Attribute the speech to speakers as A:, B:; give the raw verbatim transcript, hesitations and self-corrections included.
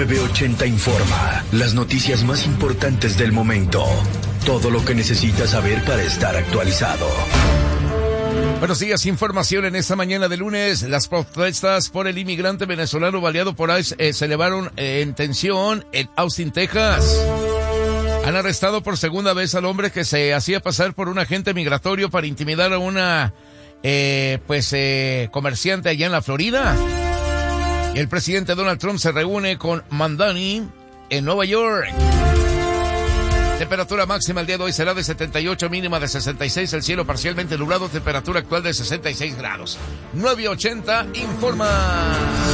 A: nueve ochenta Informa. Las noticias más importantes del momento. Todo lo que necesitas saber para estar actualizado.
B: Buenos días, información en esta mañana de lunes. Las protestas por el inmigrante venezolano baleado por ICE eh, se elevaron eh, en tensión en Austin, Texas. Han arrestado por segunda vez al hombre que se hacía pasar por un agente migratorio para intimidar a una eh, pues eh, comerciante allá en la Florida. Y el presidente Donald Trump se reúne con Mamdani en Nueva York. Temperatura máxima el día de hoy será de setenta y ocho, mínima de sesenta y seis, el cielo parcialmente nublado, temperatura actual de sesenta y seis grados. nueve ochenta informa.